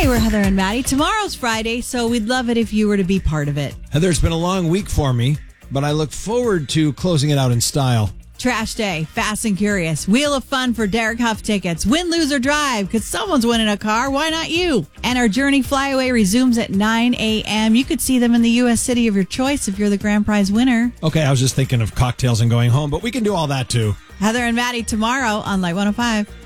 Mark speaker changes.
Speaker 1: Hey, we're Heather and Maddie. Tomorrow's Friday, so we'd love it if you were to be part of it.
Speaker 2: Heather, it's been a long week for me, but I look forward to closing it out in style.
Speaker 1: Trash Day, Fast and Curious, Wheel of Fun for Derek Huff tickets, Win, Lose, or Drive, because someone's winning a car. Why not you? And our Journey Flyaway resumes at 9 a.m. You could see them in the U.S. city of your choice if you're the grand prize winner.
Speaker 2: Okay, I was just thinking of cocktails and going home, but we can do all that too.
Speaker 1: Heather and Maddie tomorrow on Light 105.